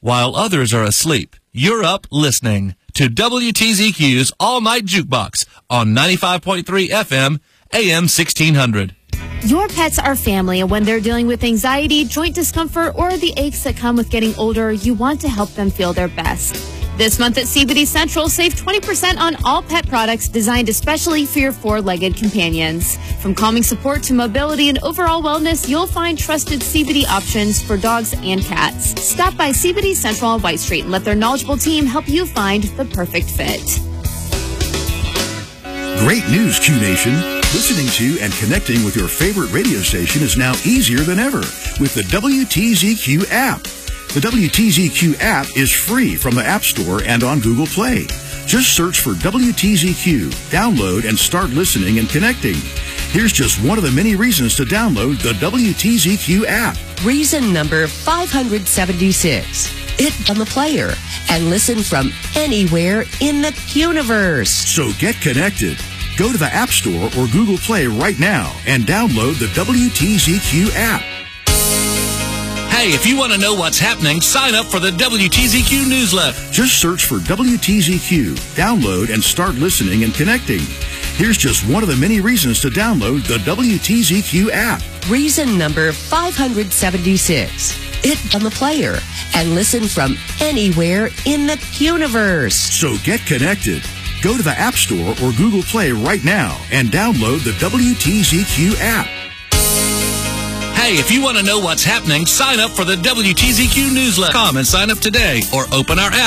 while others are asleep. You're up listening to WTZQ's All Night Jukebox on 95.3 FM, AM 1600. Your pets are family, and when they're dealing with anxiety, joint discomfort, or the aches that come with getting older, you want to help them feel their best. This month at CBD Central, save 20% on all pet products designed especially for your four-legged companions. From calming support to mobility and overall wellness, you'll find trusted CBD options for dogs and cats. Stop by CBD Central on White Street and let their knowledgeable team help you find the perfect fit. Great news, Q Nation. Listening to and connecting with your favorite radio station is now easier than ever with the WTZQ app. The WTZQ app is free from the App Store and on Google Play. Just search for WTZQ, download, and start listening and connecting. Here's just one of the many reasons to download the WTZQ app. Reason number 576. It on the player and listen from anywhere in the universe. So get connected. Go to the App Store or Google Play right now and download the WTZQ app. Hey, if you want to know what's happening, sign up for the WTZQ newsletter. Just search for WTZQ, download, and start listening and connecting. Here's just one of the many reasons to download the WTZQ app. Reason number 576. It on the player and listen from anywhere in the universe. So get connected. Go to the App Store or Google Play right now and download the WTZQ app. Hey, if you want to know what's happening, sign up for the WTZQ newsletter. Come and sign up today or open our app.